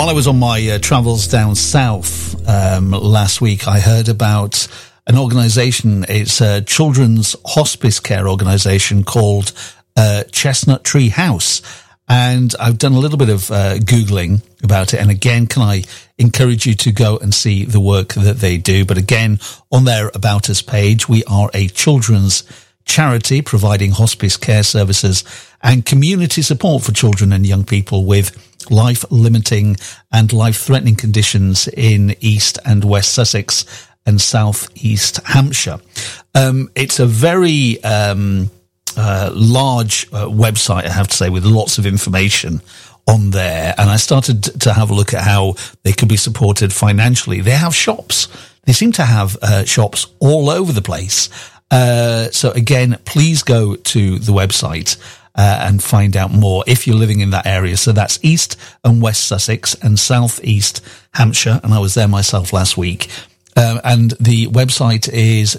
While I was on my travels down south last week, I heard about an organisation. It's a children's hospice care organisation called Chestnut Tree House. And I've done a little bit of Googling about it. And again, can I encourage you to go and see the work that they do? But again, on their About Us page, we are a children's charity providing hospice care services and community support for children and young people with life-limiting and life-threatening conditions in East and West Sussex and South East Hampshire. It's a very large website, I have to say, with lots of information on there. And I started to have a look at how they could be supported financially. They have shops. They seem to have shops all over the place. So again, please go to the website and find out more if you're living in that area. So that's East and West Sussex and South East Hampshire. And I was there myself last week. And the website is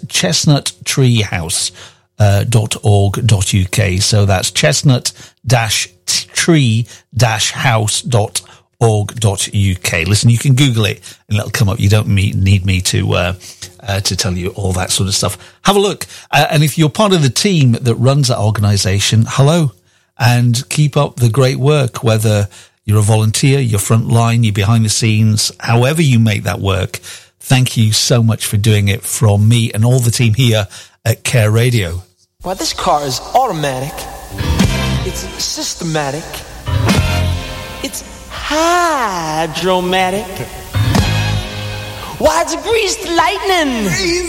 chestnuttreehouse.org.uk. So that's chestnut-tree-house.org.uk. Listen, you can Google it and it'll come up. You don't need me to tell you all that sort of stuff. Have a look. And if you're part of the team that runs that organisation, hello, and keep up the great work, whether you're a volunteer, you're front line, you're behind the scenes, however you make that work. Thank you so much for doing it from me and all the team here at Care Radio. Well, this car is automatic. It's systematic. It's hydromatic. Why, it's greased lightning.